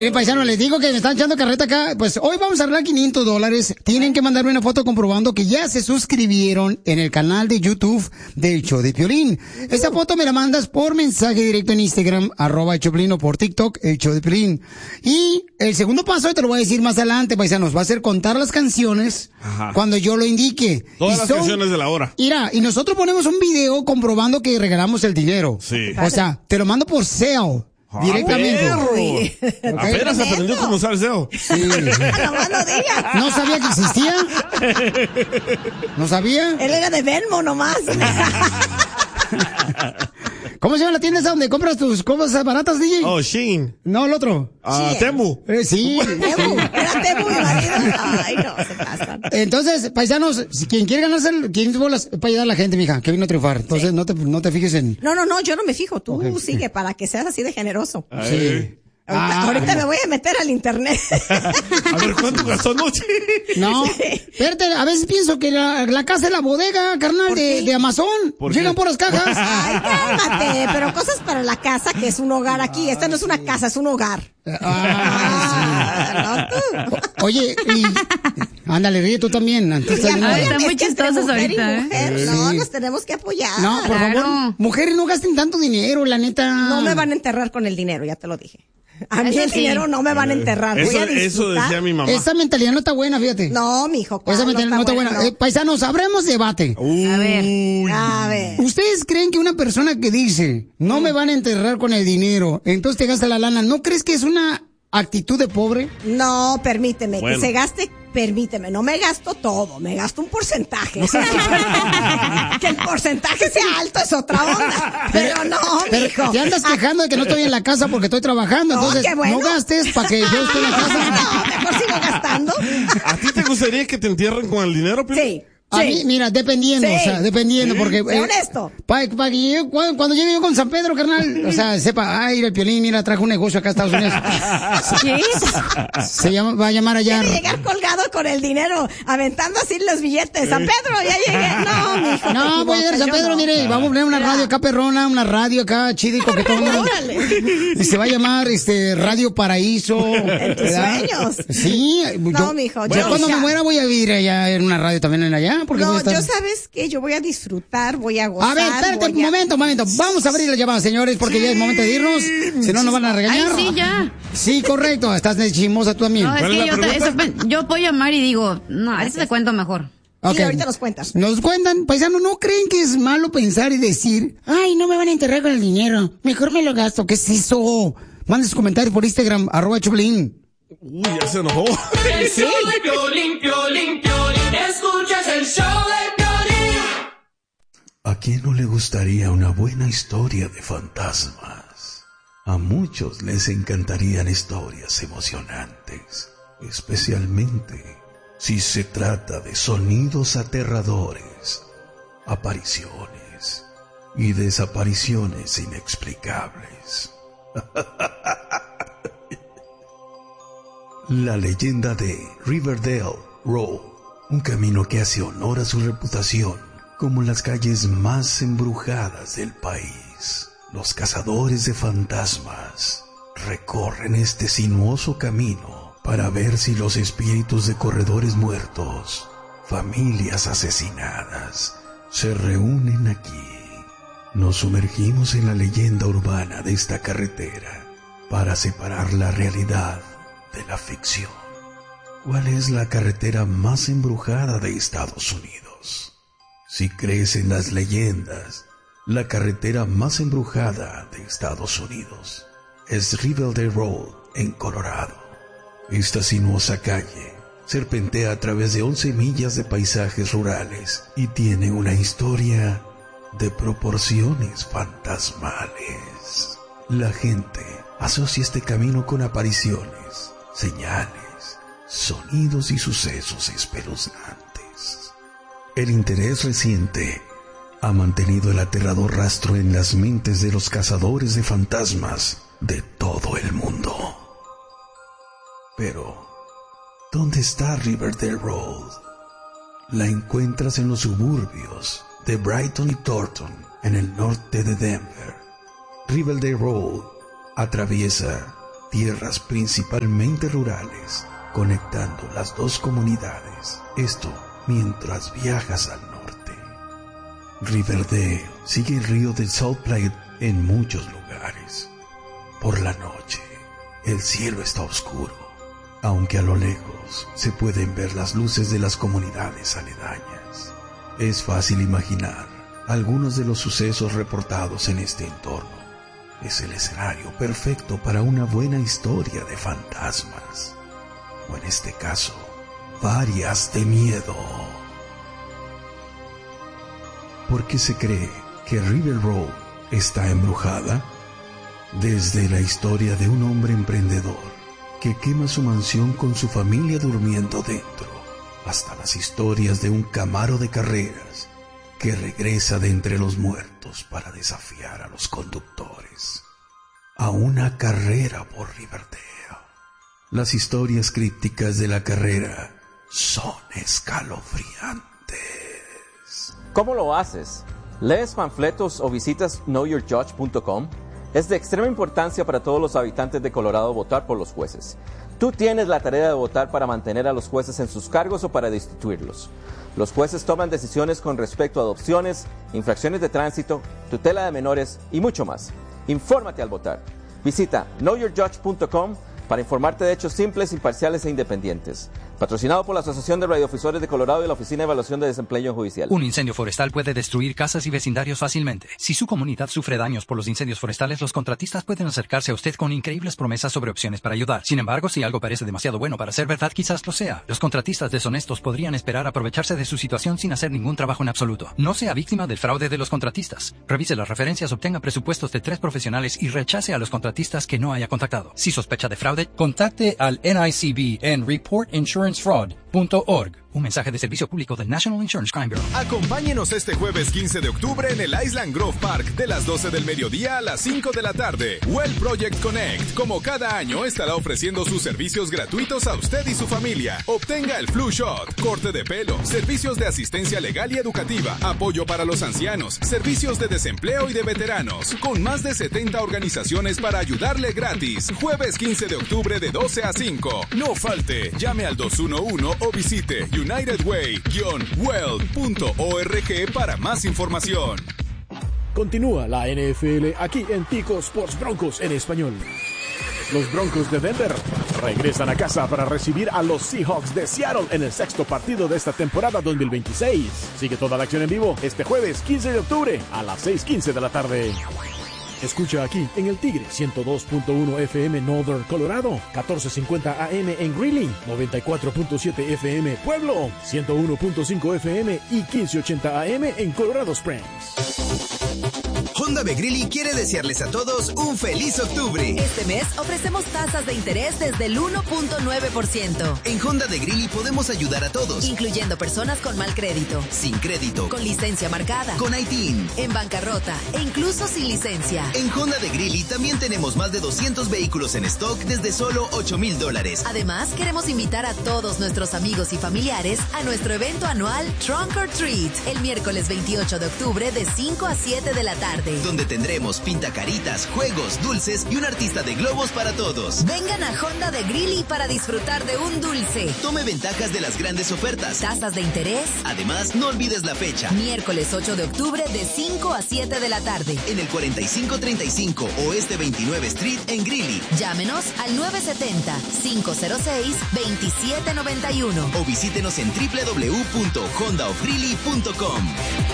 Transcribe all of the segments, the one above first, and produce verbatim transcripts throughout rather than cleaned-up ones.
Eh, paisano, les digo que me están echando carreta acá. Pues hoy vamos a arreglar quinientos dólares. Tienen que mandarme una foto comprobando que ya se suscribieron en el canal de YouTube del Show de Piolín. Esa foto me la mandas por mensaje directo en Instagram, arroba el Choplin, o por TikTok, el Show de Piolín. Y el segundo paso, te lo voy a decir más adelante, paisanos, va a ser contar las canciones. Ajá. Cuando yo lo indique. Todas y las son, canciones de la hora. Mira, y nosotros ponemos un video comprobando que regalamos el dinero. Sí. O sea, te lo mando por sale. Ah, directamente. Okay. Apenas aprendió cómo usar S E O. Sí. No lo digas. No sabía que existía. No sabía. Él era de Venmo nomás. ¿Cómo se llama la tienda esa donde compras tus cosas baratas, D J? Oh, Shein. No, el otro. Uh, Temu. Eh, sí. Temu. Era Temu, mi marido. Ay, no, se pasan. Entonces, paisanos, si quien quiere ganarse, quien bolas para ayudar a la gente, mija, que vino a triunfar. Entonces, sí. no, te, no te fijes en... No, no, no, yo no me fijo. Tú okay. sigue para que seas así de generoso. Sí. Ahorita, ah, ahorita me voy a meter al internet. A ver, ¿cuánto gastó anoche? No, sí. Espérate, a veces pienso que la, la casa es la bodega, carnal, de, de Amazon. ¿Por Llegan por las cajas. Ay, cálmate, pero cosas para la casa, que es un hogar aquí. Esta no es una casa, es un hogar. Ah, sí. No, tú. O, oye, y... Ándale, ríe tú también. Antes ya, no, están muy chistosos ahorita, ¿eh? Mujer, sí. No, nos tenemos que apoyar. No, por claro. favor, mujeres no gasten tanto dinero, la neta. No me van a enterrar con el dinero, ya te lo dije. A mí el sí. dinero no me van a enterrar. Eso, Voy a eso decía mi mamá. Esa mentalidad no está buena, fíjate. No, mijo. Esa mentalidad no está, no está buena. buena. No. Eh, paisanos, abremos debate. Uy. A ver, a ver. ¿Ustedes creen que una persona que dice, no mm. me van a enterrar con el dinero, entonces te gasta la lana, ¿no crees que es una actitud de pobre? No, permíteme, bueno. que se gaste, permíteme, no me gasto todo, me gasto un porcentaje. Que el porcentaje sea alto es otra onda, pero no, pero mijo. Te andas quejando de que no estoy en la casa porque estoy trabajando, no, entonces bueno. no gastes para que yo esté en la casa. No, mejor sigo gastando. ¿A ti te gustaría que te entierren con el dinero, Pili? Sí. A sí. mí, mira, dependiendo, sí. o sea, dependiendo, sí. porque... Sé eh, honesto. Para pa que yo, cuando, cuando llegue yo con San Pedro, carnal, o sea, sepa, ay, el Piolín, mira, trajo un negocio acá a Estados Unidos. ¿Sí? Se llama, va a llamar allá. Quiere llegar colgado con el dinero, aventando así los billetes. San Pedro, ya llegué. No, mijo. No, voy a llegar a San Pedro, no. mire, vamos a poner una radio acá perrona, una radio acá chida y coquetona. Y se va a llamar, este, Radio Paraíso. En tus ¿verdad? Sueños. Sí. No, yo, mijo. Yo, yo cuando ya. me muera voy a vivir allá en una radio también en allá. Porque no, voy a estar... yo ¿sabes qué? Yo voy a disfrutar, voy a gozar. A ver, espérate, un a... momento, un momento. Vamos a abrir la llamada, señores, porque sí. ya es momento de irnos. Si no, nos van a regañar. Ay, sí, ya. Sí, correcto. Estás de chismosa tú también. No, es que yo, te, eso, yo puedo llamar y digo, no, a eso te cuento mejor. Okay. Sí, ahorita nos cuentas. Nos cuentan, paisano, ¿no creen que es malo pensar y decir, ay, no me van a enterrar con el dinero, mejor me lo gasto? ¿Qué es eso? Manden sus comentarios por Instagram, arroba Choplin. Uy, ya se enojó. El show de Piolín, Piolín, Piolín, escuchas el show de Piolín. ¿A quién no le gustaría una buena historia de fantasmas? A muchos les encantarían historias emocionantes, especialmente si se trata de sonidos aterradores, apariciones y desapariciones inexplicables. La leyenda de Riverdale Road, un camino que hace honor a su reputación como las calles más embrujadas del país. Los cazadores de fantasmas recorren este sinuoso camino para ver si los espíritus de corredores muertos, familias asesinadas, se reúnen aquí. Nos sumergimos en la leyenda urbana de esta carretera para separar la realidad de la ficción. ¿Cuál es la carretera más embrujada de Estados Unidos? Si crees en las leyendas, la carretera más embrujada de Estados Unidos es Riverdale Road en Colorado. Esta sinuosa calle serpentea a través de once millas de paisajes rurales y tiene una historia de proporciones fantasmales. La gente asocia este camino con apariciones, señales, sonidos y sucesos espeluznantes. El interés reciente ha mantenido el aterrador rastro en las mentes de los cazadores de fantasmas de todo el mundo. Pero, ¿dónde está Riverdale Road? La encuentras en los suburbios de Brighton y Thornton, en el norte de Denver. Riverdale Road atraviesa tierras principalmente rurales, conectando las dos comunidades. Esto mientras viajas al norte. Riverdale sigue el río del Salt Lake en muchos lugares. Por la noche, el cielo está oscuro, aunque a lo lejos se pueden ver las luces de las comunidades aledañas. Es fácil imaginar algunos de los sucesos reportados en este entorno. Es el escenario perfecto para una buena historia de fantasmas, o en este caso, varias de miedo. ¿Por qué se cree que River Road está embrujada? Desde la historia de un hombre emprendedor que quema su mansión con su familia durmiendo dentro, hasta las historias de un Camaro de carreras que regresa de entre los muertos para desafiar a los conductores a una carrera por Riverdale. Las historias crípticas de la carrera son escalofriantes. ¿Cómo lo haces? ¿Lees panfletos o visitas know your judge punto com? Es de extrema importancia para todos los habitantes de Colorado votar por los jueces. Tú tienes la tarea de votar para mantener a los jueces en sus cargos o para destituirlos. Los jueces toman decisiones con respecto a adopciones, infracciones de tránsito, tutela de menores y mucho más. Infórmate al votar. Visita know your judge punto com para informarte de hechos simples, imparciales e independientes. Patrocinado por la Asociación de Radiodifusores de Colorado y la Oficina de Evaluación de Desempeño Judicial. Un incendio forestal puede destruir casas y vecindarios fácilmente. Si su comunidad sufre daños por los incendios forestales, los contratistas pueden acercarse a usted con increíbles promesas sobre opciones para ayudar. Sin embargo, si algo parece demasiado bueno para ser verdad, quizás lo sea. Los contratistas deshonestos podrían esperar aprovecharse de su situación sin hacer ningún trabajo en absoluto. No sea víctima del fraude de los contratistas. Revise las referencias, obtenga presupuestos de tres profesionales y rechace a los contratistas que no haya contactado. Si sospecha de fraude, contacte al N I C B en report insurance fraud punto org. Un mensaje de servicio público del National Insurance Crime Bureau. Acompáñenos este jueves quince de octubre en el Island Grove Park de las doce del mediodía a las cinco de la tarde. Well Project Connect, como cada año, estará ofreciendo sus servicios gratuitos a usted y su familia. Obtenga el flu shot, corte de pelo, servicios de asistencia legal y educativa, apoyo para los ancianos, servicios de desempleo y de veteranos, con más de setenta organizaciones para ayudarle gratis. Jueves quince de octubre de doce a cinco. No falte, llame al dos uno uno o visite united way guion well punto org para más información. Continúa la N F L aquí en Tico Sports Broncos en español. Los Broncos de Denver regresan a casa para recibir a los Seahawks de Seattle en el sexto partido de esta temporada dos mil veintiséis. Sigue toda la acción en vivo este jueves quince de octubre a las seis quince de la tarde. Escucha aquí en El Tigre, ciento dos punto uno F M Northern Colorado, catorce cincuenta A M en Greeley, noventa y cuatro punto siete F M Pueblo, ciento uno punto cinco F M y quince ochenta A M en Colorado Springs. Honda de Greeley quiere desearles a todos un feliz octubre. Este mes ofrecemos tasas de interés desde el uno punto nueve por ciento. En Honda de Greeley podemos ayudar a todos, incluyendo personas con mal crédito, sin crédito, con licencia marcada, con I T I N, en bancarrota e incluso sin licencia. En Honda de Greeley también tenemos más de doscientos vehículos en stock desde solo ocho mil dólares. Además, queremos invitar a todos nuestros amigos y familiares a nuestro evento anual Trunk or Treat, el miércoles veintiocho de octubre de cinco a siete de la tarde, donde tendremos pintacaritas, juegos, dulces y un artista de globos para todos. Vengan a Honda de Greeley para disfrutar de un dulce. Tome ventajas de las grandes ofertas. Tasas de interés. Además, no olvides la fecha. Miércoles ocho de octubre de cinco a siete de la tarde. En el cuarenta y cinco treinta y cinco Oeste veintinueve Street en Greeley. Llámenos al nueve siete cero, cinco cero seis, dos siete nueve uno. O visítenos en doble u doble u doble u punto honda of greeley punto com.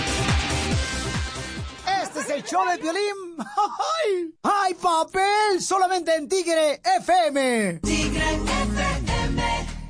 Este es el show de Piolín. ¡Ay! ¡Ay, papel! Solamente en Tigre F M. Tigre F M.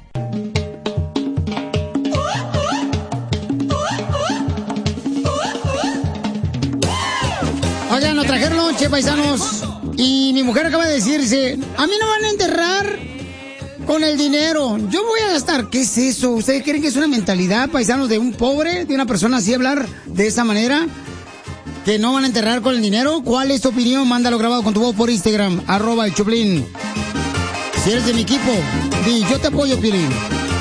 Oigan, nos trajeron lonche, paisanos. Y mi mujer acaba de decirse, a mí no van a enterrar con el dinero. Yo voy a gastar. ¿Qué es eso? ¿Ustedes creen que es una mentalidad, paisanos, de un pobre, de una persona así hablar de esa manera? ¿Que no van a enterrar con el dinero? ¿Cuál es tu opinión? Mándalo grabado con tu voz por Instagram, arroba el Choplin. Si eres de mi equipo, di, yo te apoyo, Piolín.